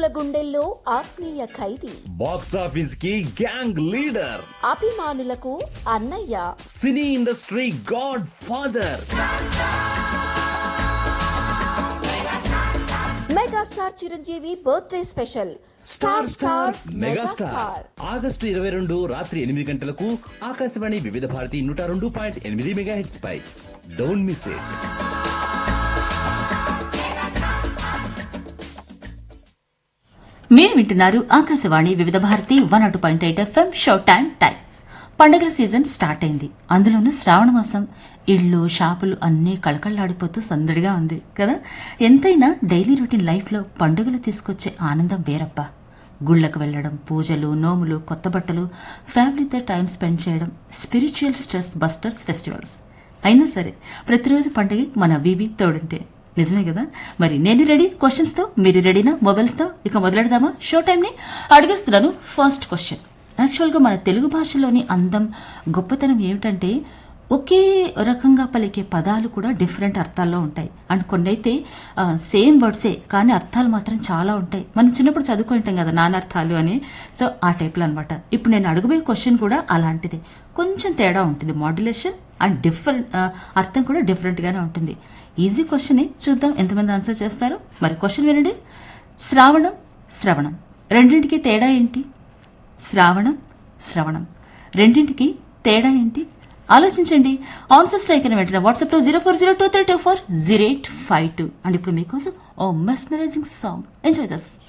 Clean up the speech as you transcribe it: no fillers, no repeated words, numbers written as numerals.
గుండెల్లో ఆత్మీయ ఖైదీ, box office కి గ్యాంగ్ లీడర్, అభిమానులకు అన్నయ్య, cine industry God father, megastar Chiranjeevi birthday special star star megastar. August 22 రాత్రి 8 గంటలకు ఆకాశవాణి వివిధ Bharati 102.8 megahertz pi. Don't miss it. మీరు వింటున్నారు ఆకాశవాణి వివిధ భారతి 102.8 FM షో టైం. పండుగల సీజన్ స్టార్ట్ అయింది. అందులోనూ శ్రావణ మాసం. ఇళ్ళు షాపులు అన్నీ కళకళలాడిపోతూ సందడిగా ఉంది కదా. ఎంతైనా డైలీ రొటీన్ లైఫ్లో పండుగలు తీసుకొచ్చే ఆనందం వేరప్ప. గుళ్లకు వెళ్లడం, పూజలు, నోములు, కొత్త బట్టలు, ఫ్యామిలీతో టైం స్పెండ్ చేయడం, స్పిరిచువల్ స్ట్రెస్ బస్టర్స్ ఫెస్టివల్స్. అయినా సరే ప్రతిరోజు పండుగ మన వీబీ తోడుంటే నిజమే కదా. మరి నేను రెడీ క్వశ్చన్స్తో, మీరు రెడీనా మొబైల్స్తో? ఇక మొదలెడదామా షో టైంని? అడిగేస్తున్నాను ఫస్ట్ క్వశ్చన్. యాక్చువల్గా మన తెలుగు భాషలోని అందం, గొప్పతనం ఏమిటంటే ఒకే రకంగా పలికే పదాలు కూడా డిఫరెంట్ అర్థాల్లో ఉంటాయి. అండ్ కొన్ని అయితే సేమ్ వర్డ్సే కానీ అర్థాలు మాత్రం చాలా ఉంటాయి. మనం చిన్నప్పుడు చదువుకుంటాం కదా నానార్థాలు అని. సో ఆ టైప్లో అనమాట. ఇప్పుడు నేను అడగబోయే క్వశ్చన్ కూడా అలాంటిదే. కొంచెం తేడా ఉంటుంది, మాడ్యులేషన్ అండ్ డిఫరెంట్ అర్థం కూడా డిఫరెంట్గానే ఉంటుంది. ఈజీ క్వశ్చనే, చూద్దాం ఎంతమంది ఆన్సర్ చేస్తారు. మరి క్వశ్చన్ వినండి. శ్రావణం, శ్రవణం రెండింటికి తేడా ఏంటి? శ్రావణం, శ్రవణం రెండింటికి తేడా ఏంటి? ఆలోచించండి. ఆన్సర్ స్ట్రైక్ అని వెంటనే వాట్సాప్లో 040232400852. అండ్ ఇప్పుడు మీకోసం ఓ మెస్మరైజింగ్ సాంగ్. Enjoy this.